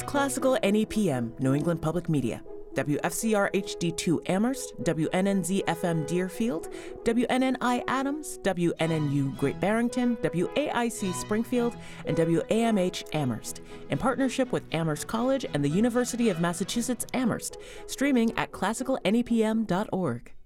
Classical NEPM, New England Public Media. WFCR HD2 Amherst, WNNZ FM Deerfield, WNNI Adams, WNNU Great Barrington, WAIC Springfield, and WAMH Amherst, in partnership with Amherst College and the University of Massachusetts Amherst, streaming at classicalnepm.org.